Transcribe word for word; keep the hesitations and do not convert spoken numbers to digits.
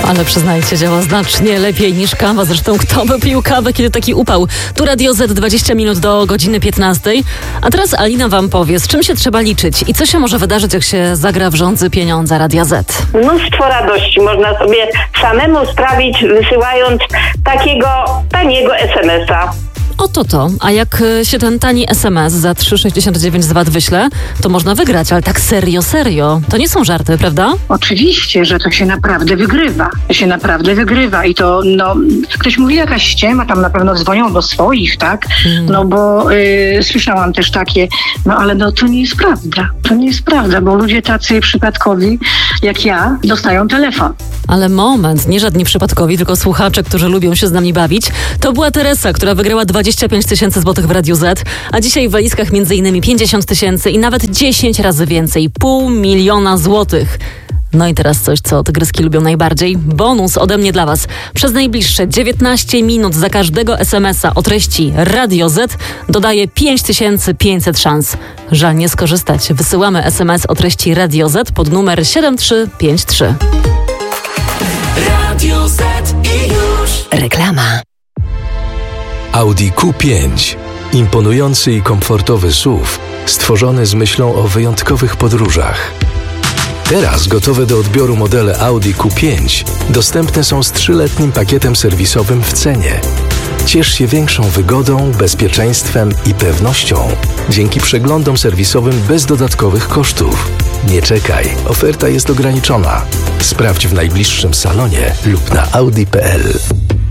ale przyznajcie, działa znacznie lepiej niż kawa. Zresztą kto by pił kawę, kiedy taki upał? Tu Radio Z, dwadzieścia minut do godziny piętnastej. A teraz Alina wam powie, z czym się trzeba liczyć i co się może wydarzyć, jak się zagra w rządzy pieniądza Radia Z. Mnóstwo radości można sobie samemu sprawić, wysyłając takiego taniego es em es a. Oto to. A jak się ten tani es em es za trzy sześćdziesiąt dziewięć z V A T wyśle, to można wygrać, ale tak serio, serio. To nie są żarty, prawda? Oczywiście, że to się naprawdę wygrywa. To się naprawdę wygrywa i to, no, ktoś mówi jakaś ściema, tam na pewno dzwonią do swoich, tak? Hmm. No bo y, słyszałam też takie, no ale no to nie jest prawda. To nie jest prawda, bo ludzie tacy przypadkowi, jak ja, dostają telefon. Ale moment, nie żadni przypadkowi, tylko słuchacze, którzy lubią się z nami bawić. To była Teresa, która wygrała dwadzieścia pięć tysięcy złotych w Radiu Z, a dzisiaj w walizkach między innymi pięćdziesiąt tysięcy i nawet dziesięć razy więcej, pół miliona złotych. No i teraz coś, co tygryski lubią najbardziej. Bonus ode mnie dla was. Przez najbliższe dziewiętnaście minut za każdego es em es a o treści Radio Z dodaję pięć tysięcy pięćset szans. Żal nie skorzystać. Wysyłamy es em es o treści Radio Z pod numer siedem trzy pięć trzy. Radio Z i już reklama. Audi Q pięć. Imponujący i komfortowy S U V, stworzony z myślą o wyjątkowych podróżach. Teraz gotowe do odbioru modele Audi Q pięć dostępne są z trzyletnim pakietem serwisowym w cenie. Ciesz się większą wygodą, bezpieczeństwem i pewnością dzięki przeglądom serwisowym bez dodatkowych kosztów. Nie czekaj, oferta jest ograniczona. Sprawdź w najbliższym salonie lub na audi kropka p l.